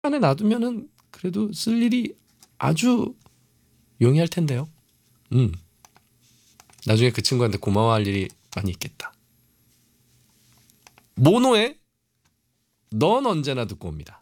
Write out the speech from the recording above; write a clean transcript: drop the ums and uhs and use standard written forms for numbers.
안에 놔두면은 그래도 쓸 일이 아주 용이할 텐데요. 나중에 그 친구한테 고마워할 일이 많이 있겠다. 모노의 넌 언제나 듣고 옵니다.